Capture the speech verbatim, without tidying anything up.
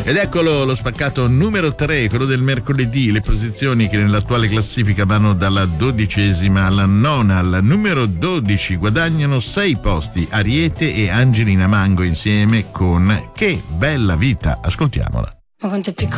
Ed eccolo lo spaccato numero tre, quello del mercoledì, le posizioni che nell'attuale classifica vanno dalla dodicesima alla nona. Al numero dodici guadagnano sei posti Ariete e Angelina Mango insieme con Che bella vita. Ascoltiamola. Ma quanto è piccola